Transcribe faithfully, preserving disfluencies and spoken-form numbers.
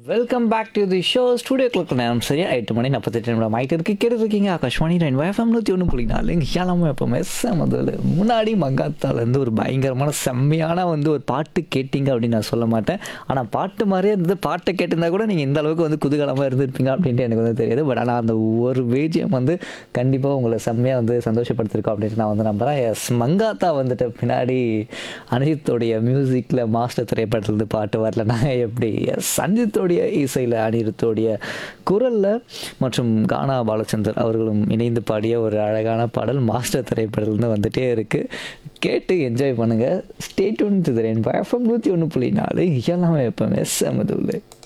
Welcome back to the show. Studio clerk நேரம் சரியா எட்டு மணி நாற்பத்தெட்டு நிமிடம் ஆகிட்டு இருக்கு. கேட்டு இருக்கீங்க ஆகாஷ்வாணி ரெண்டு எஃப்எம் நூற்றி ஒன்று புள்ளி நாலு எல்லாமே எப்பவுமே முதல்ல முன்னாடி மங்காத்தாலேருந்து ஒரு பயங்கரமான செம்மையான வந்து ஒரு பாட்டு கேட்டிங்க அப்படின்னு நான் சொல்ல மாட்டேன். ஆனால் பாட்டு மாதிரியே இருந்தது. பாட்டை கேட்டிருந்தா கூட நீங்கள் இந்த அளவுக்கு வந்து குதூகலமாக இருந்திருப்பீங்க அப்படின்ட்டு எனக்கு வந்து தெரியாது. பட் ஆனால் அந்த ஒரு வேஜியம் வந்து கண்டிப்பாக உங்களை செம்மையாக வந்து சந்தோஷப்படுத்திருக்கோம் அப்படின்ட்டு நான் வந்து நம்புகிறேன். எஸ், மங்காத்தா வந்துட்டு பின்னாடி அனிருத்தோடைய மியூசிக்கில் மாஸ்டர் திரைப்படத்துலேருந்து பாட்டு வரலன்னா எப்படி? எஸ், அனிருத்தோடைய இசையில் அனிருத்தோடைய குரலில் மற்றும் கானா பாலச்சந்தர் அவர்களும் இணைந்து பாடிய ஒரு அழகான பாடல் மாஸ்டர் திரைப்படத்துலேருந்து வந்துட்டே இருக்குது. கேட்டு என்ஜாய் பண்ணுங்கள். Stay tune to the rainbow FM நூற்றி ஒன்று புள்ளி நாலு எல்லாமே எப்பவுமே செமதுள்ளு.